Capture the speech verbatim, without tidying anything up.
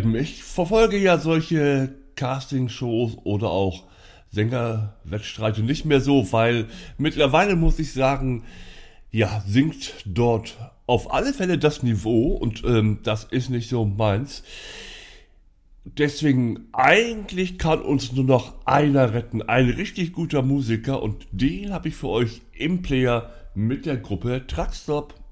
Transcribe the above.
ähm, ich verfolge ja solche Castingshows oder auch Sängerwettstreite nicht mehr so, weil mittlerweile muss ich sagen, ja, sinkt dort auf alle Fälle das Niveau und ähm, das ist nicht so meins. Deswegen, eigentlich kann uns nur noch einer retten, ein richtig guter Musiker und den habe ich für euch im Player mit der Gruppe Truckstop.